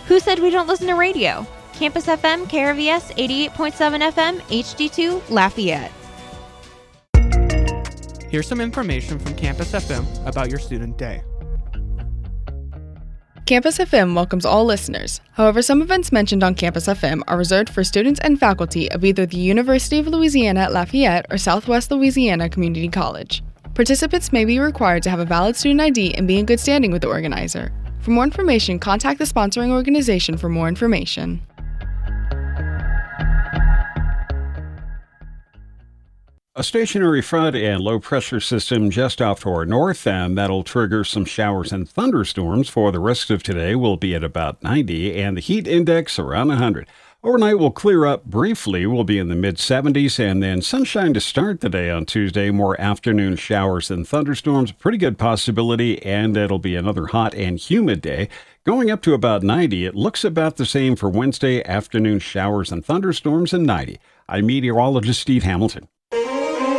Who said we don't listen to radio? Campus FM, KRVS 88.7 FM, HD2, Lafayette. Here's some information from Campus FM about your student day. Campus FM welcomes all listeners. However, some events mentioned on Campus FM are reserved for students and faculty of either the University of Louisiana at Lafayette or Southwest Louisiana Community College. Participants may be required to have a valid student ID and be in good standing with the organizer. For more information, contact the sponsoring organization for more information. A stationary front and low-pressure system just off to our north, and that'll trigger some showers and thunderstorms for the rest of today. Will be at about 90, and the heat index around 100. Overnight will clear up briefly. We'll be in the mid-70s, and then sunshine to start the day on Tuesday. More afternoon showers and thunderstorms, pretty good possibility, and it'll be another hot and humid day. Going up to about 90, it looks about the same for Wednesday. Afternoon showers and thunderstorms and 90. I'm meteorologist Steve Hamilton.